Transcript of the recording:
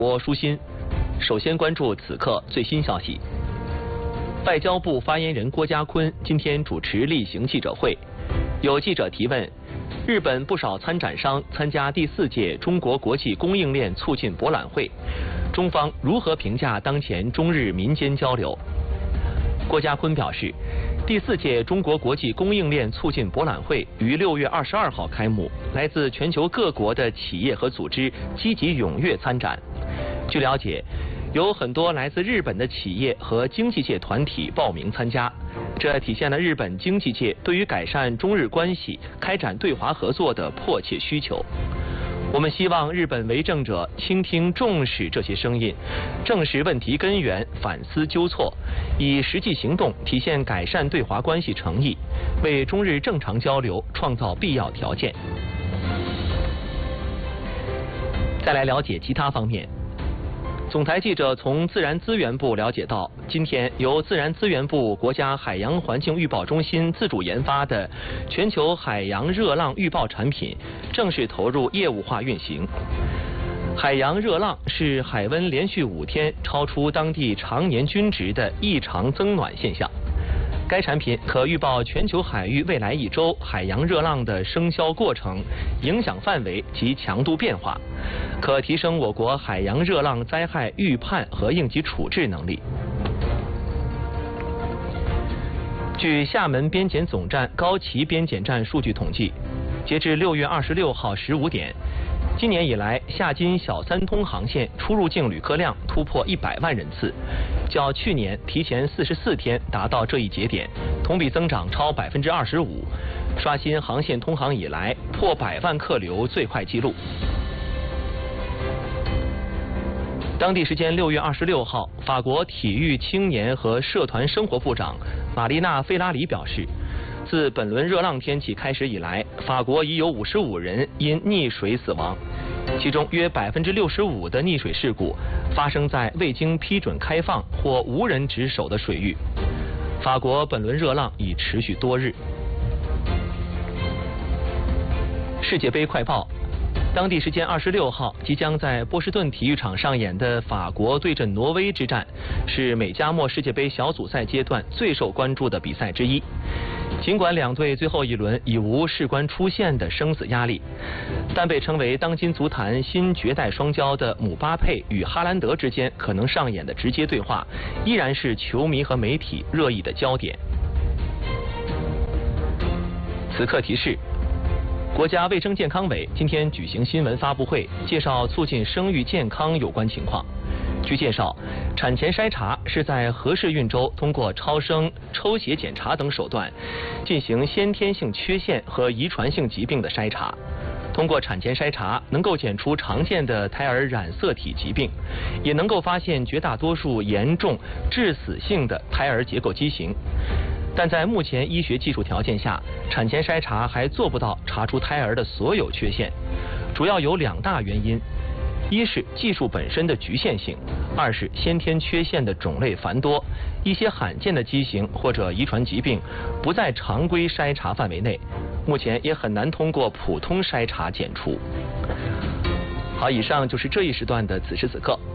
我舒心，首先关注此刻最新消息。外交部发言人郭家坤今天主持例行记者会，有记者提问：日本不少参展商参加第4届中国国际供应链促进博览会，中方如何评价当前中日民间交流？郭家坤表示，第4届中国国际供应链促进博览会于6月22号开幕，来自全球各国的企业和组织积极踊跃参展。据了解，有很多来自日本的企业和经济界团体报名参加，这体现了日本经济界对于改善中日关系、开展对华合作的迫切需求。我们希望日本为政者倾听重视这些声音，正视问题根源，反思纠错，以实际行动体现改善对华关系诚意，为中日正常交流创造必要条件。再来了解其他方面。总台记者从自然资源部了解到，今天由自然资源部国家海洋环境预报中心自主研发的全球海洋热浪预报产品正式投入业务化运行。海洋热浪是海温连续5天超出当地常年均值的异常增暖现象。该产品可预报全球海域未来1周海洋热浪的生消过程、影响范围及强度变化，可提升我国海洋热浪灾害预判和应急处置能力。据厦门边检总站高崎边检站数据统计，截至6月26号15点，今年以来厦金小三通航线出入境旅客量突破100万人次，较去年提前44天达到这一节点，同比增长超25%，刷新航线通航以来破100万客流最快纪录。当地时间6月26号，法国体育、青年和社团生活部长玛丽娜·费拉里表示，自本轮热浪天气开始以来，法国已有55人因溺水死亡，其中约65%的溺水事故发生在未经批准开放或无人值守的水域。法国本轮热浪已持续多日。世界杯快报。当地时间26号，即将在波士顿体育场上演的法国对阵挪威之战，是美加墨世界杯小组赛阶段最受关注的比赛之一。尽管两队最后一轮已无事关出线的生死压力，但被称为当今足坛新绝代双骄的姆巴佩与哈兰德之间可能上演的直接对话，依然是球迷和媒体热议的焦点。此刻提示。国家卫生健康委今天举行新闻发布会，介绍促进生育健康有关情况。据介绍，产前筛查是在合适孕周通过超声、抽血检查等手段，进行先天性缺陷和遗传性疾病的筛查。通过产前筛查，能够检出常见的胎儿染色体疾病，也能够发现绝大多数严重致死性的胎儿结构畸形。但在目前医学技术条件下，产前筛查还做不到查出胎儿的所有缺陷，主要有2大原因：一是技术本身的局限性，二是先天缺陷的种类繁多，一些罕见的畸形或者遗传疾病不在常规筛查范围内，目前也很难通过普通筛查检出。好，以上就是这一时段的此时此刻。